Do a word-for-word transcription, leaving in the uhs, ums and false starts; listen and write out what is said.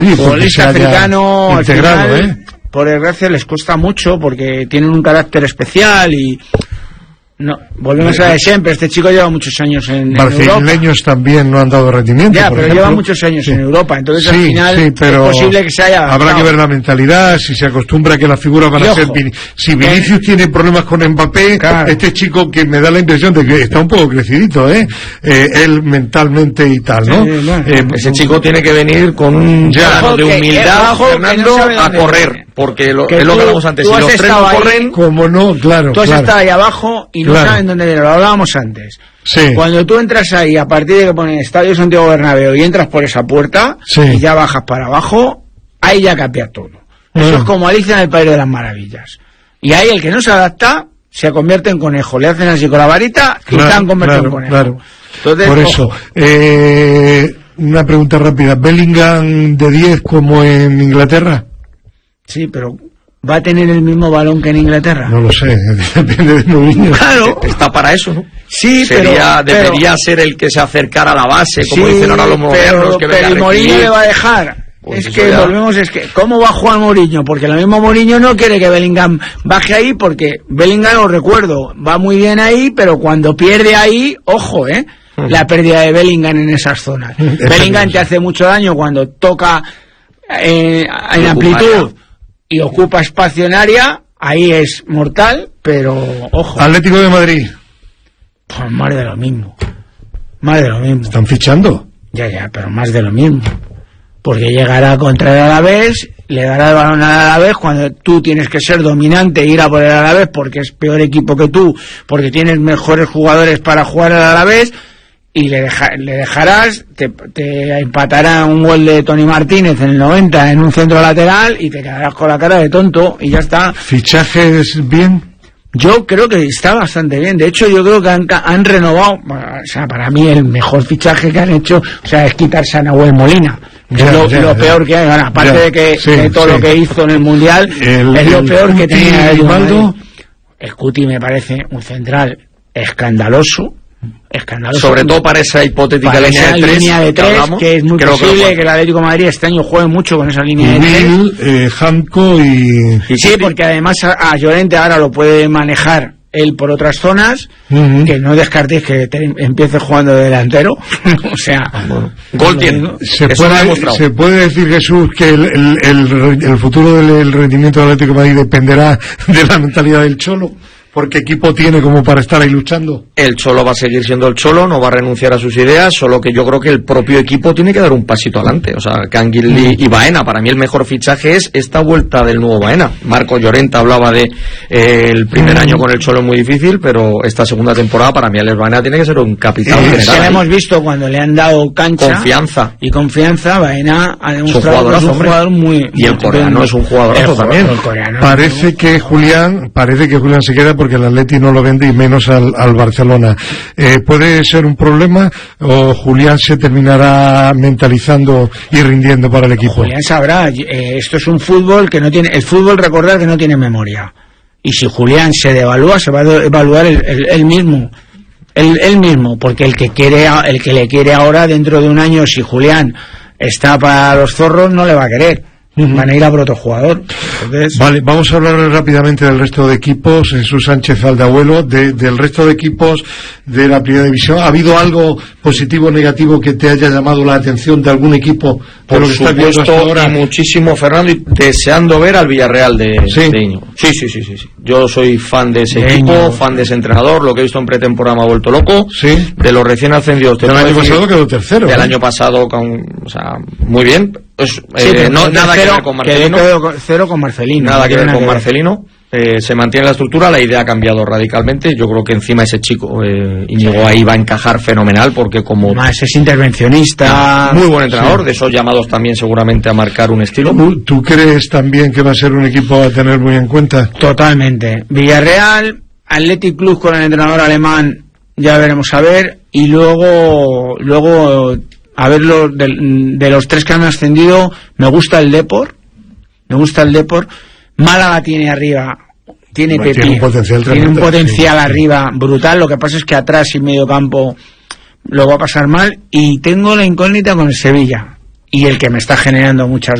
Sí, futbolista africano, integrado, al final, ¿eh? por desgracia les cuesta mucho porque tienen un carácter especial y no, volvemos a ver siempre, este chico lleva muchos años en, en Europa. Brasileños también no han dado rendimiento. Ya, por pero ejemplo. lleva muchos años sí. en Europa, entonces sí, al final sí, pero es posible que se haya adaptado. habrá que ver la mentalidad, si se acostumbra a que las figuras van y a ojo, ser... Vin- si Vinicius eh, tiene problemas con Mbappé, claro. Este chico que me da la impresión de que está un poco crecidito, ¿eh? eh él mentalmente y tal, ¿no? Sí, bueno, eh, ese chico tiene que venir con un grado de humildad, que, Fernando, no a correr. Porque lo, es lo que hablamos antes, si los tres no corren, como no, claro. Tú has claro. estado ahí abajo y no claro. saben dónde lo hablábamos antes. Sí. Cuando tú entras ahí, a partir de que ponen Estadio Santiago Bernabéu y entras por esa puerta sí. y ya bajas para abajo, ahí ya cambia todo. Eso mm. es como Alicia en el País de las Maravillas. Y ahí el que no se adapta se convierte en conejo. Le hacen así con la varita y claro, se han convertido claro, en conejo. Claro. Entonces, por eso, eh, una pregunta rápida. ¿Bellingham de diez como en Inglaterra? Sí, pero ¿va a tener el mismo balón que en Inglaterra? No lo sé, depende de Mourinho. Claro. Está para eso, ¿no? Sí, Sería, pero... Debería pero, ser el que se acercara a la base, como sí, dicen ahora los modernos, que pero el Mourinho le va a dejar. Pues es que ya... volvemos, es que ¿cómo va a jugar Mourinho? Porque lo mismo Mourinho no quiere que Bellingham baje ahí, porque Bellingham, os recuerdo, va muy bien ahí, pero cuando pierde ahí, ojo, ¿eh? Uh-huh. La pérdida de Bellingham en esas zonas. Bellingham te hace mucho daño cuando toca eh, en amplitud y ocupa espacio en área, ahí es mortal, pero ojo. Atlético de Madrid. Pues más de lo mismo. Más de lo mismo. ¿Están fichando? Ya, ya, pero más de lo mismo. Porque llegará contra el Alavés, le dará el balón al Alavés cuando tú tienes que ser dominante e ir a por el Alavés porque es peor equipo que tú, porque tienes mejores jugadores para jugar al Alavés, y le, deja, le dejarás, te, te empatará un gol de Tony Martínez en el noventa en un centro lateral y te quedarás con la cara de tonto y ya está. ¿Fichajes bien? Yo creo que está bastante bien. De hecho, yo creo que han, han renovado, o sea, para mí el mejor fichaje que han hecho, o sea, es quitarse a Nahuel Molina, que ya, es lo, ya, lo ya. peor que hay. Bueno, aparte ya. de que sí, de todo sí. lo que hizo en el Mundial, el, es lo el peor que tenía el Baldo. El Cuti me parece un central escandaloso. Escandaloso. Sobre todo para esa hipotética para línea, esa de tres, línea de tres, que, que es muy Creo posible que, que el Atlético de Madrid este año juegue mucho con esa línea de Will, tres. Eh, Hanco y... y... Sí, porque además a, a Llorente ahora lo puede manejar él por otras zonas, uh-huh. que no descartéis que te, empiece jugando de delantero. O sea, ah, bueno. Gol tiene. Se puede, se puede decir, Jesús, que el, el, el, el futuro del el rendimiento del Atlético de Madrid dependerá de la mentalidad del Cholo. Porque equipo tiene como para estar ahí luchando. El Cholo va a seguir siendo el Cholo, no va a renunciar a sus ideas, solo que yo creo que el propio equipo tiene que dar un pasito adelante. O sea, Canguilí mm. y Baena, para mí el mejor fichaje es esta vuelta del nuevo Baena. Marco Llorente hablaba de eh, el primer mm. año con el Cholo es muy difícil, pero esta segunda temporada para mí Alex Baena tiene que ser un capitán. Eh, general. Ya hemos visto cuando le han dado cancha. Confianza. Y confianza, Baena ha demostrado que es un jugador muy... Y el coreano muy, es un jugadorazo también. El coreano, parece ¿no? que Julián, parece que Julián se queda porque el Atleti no lo vende y menos al, al Barcelona. Eh, ¿Puede ser un problema o Julián se terminará mentalizando y rindiendo para el equipo? Julián sabrá, eh, esto es un fútbol que no tiene, el fútbol recordar que no tiene memoria. Y si Julián se devalúa, se va a evaluar el, el, el mismo. El, el mismo, porque el que quiere, el que le quiere ahora dentro de un año, si Julián está para los zorros, no le va a querer. Uh-huh. Van a ir a por otro jugador. Entonces... Vale, vamos a hablar rápidamente del resto de equipos. Jesús Sánchez Aldabuelo, de, del resto de equipos de la primera división. ¿Ha habido algo positivo o negativo que te haya llamado la atención de algún equipo? Por lo que supuesto, está ahora? Y muchísimo, Fernando, y deseando ver al Villarreal de, ¿Sí? de Íñigo. Sí, sí, sí, sí, sí. Yo soy fan de ese de equipo, Íñigo. fan de ese entrenador. Lo que he visto en pretemporada me ha vuelto loco. Sí. De los recién ascendidos. Del año pasado quedó tercero. Del ¿eh? año pasado, con, o sea, muy bien. Pues, sí, eh, no, nada cero, que ver con Marcelino. Quedó cero con Marcelino. Nada no que ver nada con que Marcelino. Eh, se mantiene la estructura, la idea ha cambiado radicalmente. Yo creo que encima ese chico, eh, Íñigo, ahí va a encajar fenomenal porque como... Más es intervencionista. Muy buen entrenador, sí. de esos llamados también seguramente a marcar un estilo. ¿Tú crees también que va a ser un equipo a tener muy en cuenta? Totalmente. Villarreal, Athletic Club con el entrenador alemán, ya veremos a ver. Y luego... luego a ver, lo, de, de los tres que han ascendido, me gusta el Depor, me gusta el Depor. Málaga tiene arriba, tiene bueno, Pepi, tiene un potencial, tiene un potencial sí, arriba sí. brutal. Lo que pasa es que atrás y medio campo lo va a pasar mal. Y tengo la incógnita con el Sevilla. y el que me está generando muchas